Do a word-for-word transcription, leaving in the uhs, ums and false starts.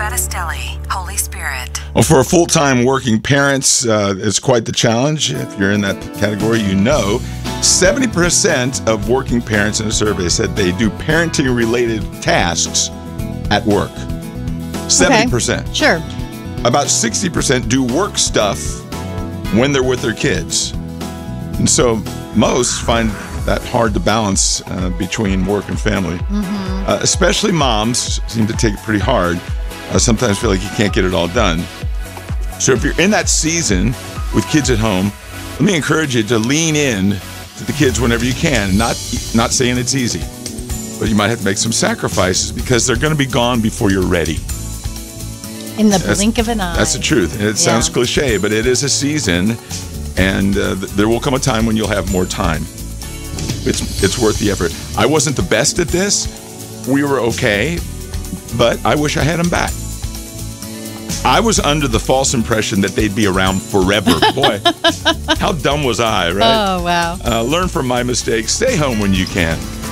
Battistelli, Holy Spirit. Well, for full-time working parents, uh, it's quite the challenge. If you're in that category, you know, seventy percent of working parents in a survey said they do parenting-related tasks at work. seventy percent. Okay. Sure. About sixty percent do work stuff when they're with their kids. And so most find that hard to balance uh, between work and family. Mm-hmm. Uh, especially moms seem to take it pretty hard. Uh, sometimes feel like you can't get it all done. So if you're in that season with kids at home, let me encourage you to lean in to the kids whenever you can. Not, not saying it's easy, but you might have to make some sacrifices because they're going to be gone before you're ready. In the That's, blink of an eye. That's the truth. And it sounds Yeah. cliche, but it is a season, and uh, th- there will come a time when you'll have more time. It's it's worth the effort. I wasn't the best at this. We were okay, but I wish I had them back. I was under the false impression that they'd be around forever. Boy, how dumb was I, right? Oh, wow. Uh, learn from my mistakes. Stay home when you can.